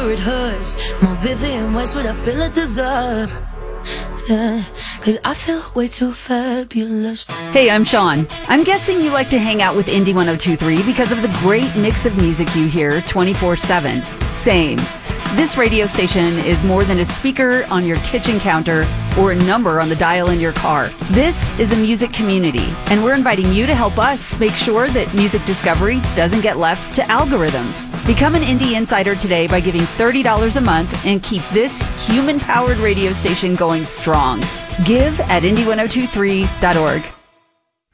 sure it hurts. More Vivian Westwood, I feel I deserve. Yeah, 'cause I feel way too fabulous. Hey, I'm Sean. I'm guessing you like to hang out with Indie 102.3 because of the great mix of music you hear 24/7. Same. This radio station is more than a speaker on your kitchen counter or a number on the dial in your car. This is a music community, and we're inviting you to help us make sure that music discovery doesn't get left to algorithms. Become an Indie Insider today by giving $30 a month and keep this human-powered radio station going strong. Give at indie1023.org.